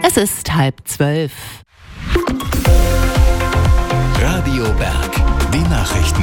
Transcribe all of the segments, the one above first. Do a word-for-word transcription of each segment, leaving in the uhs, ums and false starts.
Es ist halb zwölf. Radio Berg, die Nachrichten.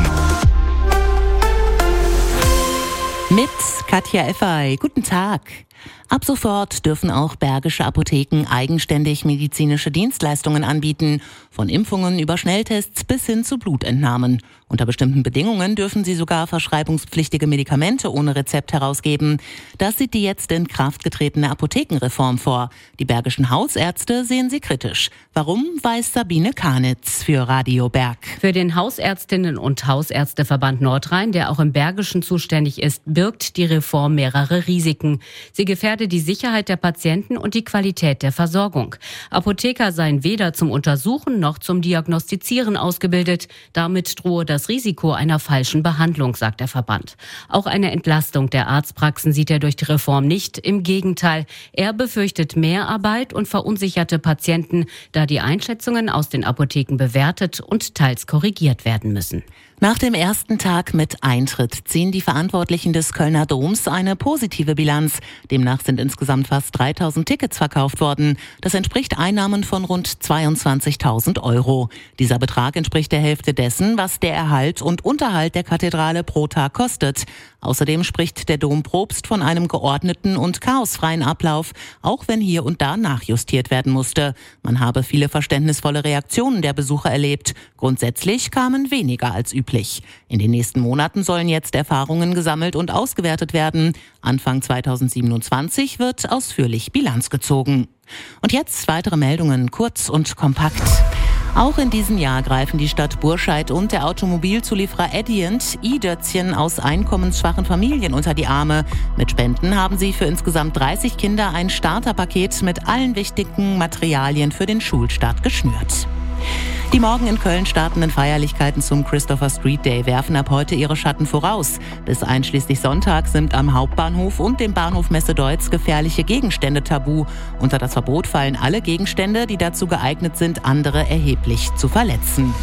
Mit Katja Effey. Guten Tag. Ab sofort dürfen auch bergische Apotheken eigenständig medizinische Dienstleistungen anbieten. Von Impfungen über Schnelltests bis hin zu Blutentnahmen. Unter bestimmten Bedingungen dürfen sie sogar verschreibungspflichtige Medikamente ohne Rezept herausgeben. Das sieht die jetzt in Kraft getretene Apothekenreform vor. Die bergischen Hausärzte sehen sie kritisch. Warum, weiß Sabine Karnitz für Radio Berg. Für den Hausärztinnen- und Hausärzteverband Nordrhein, der auch im Bergischen zuständig ist, birgt die Reform mehrere Risiken. Sie gefährde die Sicherheit der Patienten und die Qualität der Versorgung. Apotheker seien weder zum Untersuchen noch zum Diagnostizieren ausgebildet. Damit drohe das Risiko einer falschen Behandlung, sagt der Verband. Auch eine Entlastung der Arztpraxen sieht er durch die Reform nicht. Im Gegenteil, er befürchtet Mehrarbeit und verunsicherte Patienten, da die Einschätzungen aus den Apotheken bewertet und teils korrigiert werden müssen. Nach dem ersten Tag mit Eintritt ziehen die Verantwortlichen des Kölner Doms eine positive Bilanz. Demnach sind insgesamt fast dreitausend Tickets verkauft worden. Das entspricht Einnahmen von rund zweiundzwanzigtausend Euro. Dieser Betrag entspricht der Hälfte dessen, was der Erhalt und Unterhalt der Kathedrale pro Tag kostet. Außerdem spricht der Dompropst von einem geordneten und chaosfreien Ablauf, auch wenn hier und da nachjustiert werden musste. Man habe viele verständnisvolle Reaktionen der Besucher erlebt. Grundsätzlich kamen weniger als üblich. In den nächsten Monaten sollen jetzt Erfahrungen gesammelt und ausgewertet werden. Anfang zweitausendsiebenundzwanzig wird ausführlich Bilanz gezogen. Und jetzt weitere Meldungen, kurz und kompakt. Auch in diesem Jahr greifen die Stadt Burscheid und der Automobilzulieferer Adient i-Dötzchen aus einkommensschwachen Familien unter die Arme. Mit Spenden haben sie für insgesamt dreißig Kinder ein Starterpaket mit allen wichtigen Materialien für den Schulstart geschnürt. Die morgen in Köln startenden Feierlichkeiten zum Christopher Street Day werfen ab heute ihre Schatten voraus. Bis einschließlich Sonntag sind am Hauptbahnhof und dem Bahnhof Messe-Deutz gefährliche Gegenstände tabu. Unter das Verbot fallen alle Gegenstände, die dazu geeignet sind, andere erheblich zu verletzen.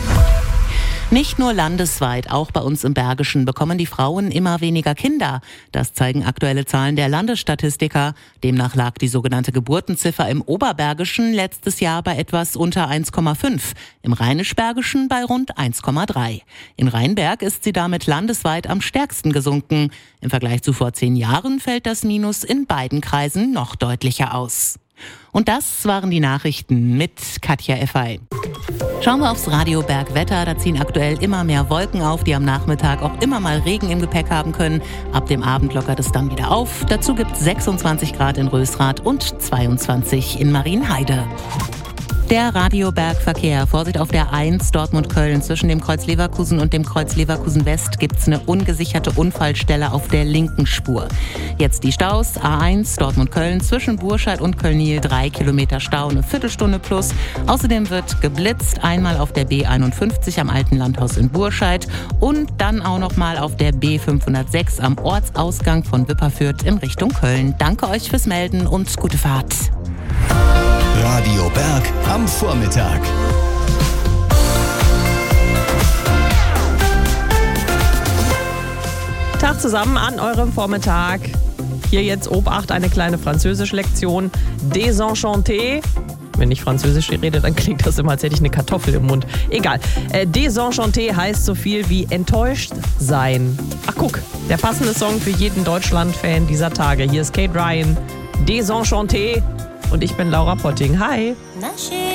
Nicht nur landesweit, auch bei uns im Bergischen bekommen die Frauen immer weniger Kinder. Das zeigen aktuelle Zahlen der Landesstatistiker. Demnach lag die sogenannte Geburtenziffer im Oberbergischen letztes Jahr bei etwas unter eins Komma fünf, im Rheinisch-Bergischen bei rund eins Komma drei. In Rheinberg ist sie damit landesweit am stärksten gesunken. Im Vergleich zu vor zehn Jahren fällt das Minus in beiden Kreisen noch deutlicher aus. Und das waren die Nachrichten mit Katja Effey. Schauen wir aufs Radio Berg Wetter. Da ziehen aktuell immer mehr Wolken auf, die am Nachmittag auch immer mal Regen im Gepäck haben können. Ab dem Abend lockert es dann wieder auf. Dazu gibt es sechsundzwanzig Grad in Rösrath und zweiundzwanzig in Marienheide. Der Radio Berg Verkehr. Vorsicht auf der eins Dortmund-Köln. Zwischen dem Kreuz Leverkusen und dem Kreuz Leverkusen West gibt es eine ungesicherte Unfallstelle auf der linken Spur. Jetzt die Staus. A eins Dortmund-Köln zwischen Burscheid und Kölnil drei Kilometer Stau, eine Viertelstunde plus. Außerdem wird geblitzt, einmal auf der B einundfünfzig am Alten Landhaus in Burscheid und dann auch nochmal auf der B fünfhundertsechs am Ortsausgang von Wipperfürth in Richtung Köln. Danke euch fürs Melden und gute Fahrt. Radio Berg am Vormittag. Tag zusammen an eurem Vormittag. Hier jetzt Obacht, eine kleine Französisch-Lektion. Désenchanté. Wenn ich Französisch rede, dann klingt das immer, als hätte ich eine Kartoffel im Mund. Egal. Äh, Désenchanté heißt so viel wie enttäuscht sein. Ach guck, der passende Song für jeden Deutschland-Fan dieser Tage. Hier ist Kate Ryan. Désenchanté. Und ich bin Laura Potting. Hi.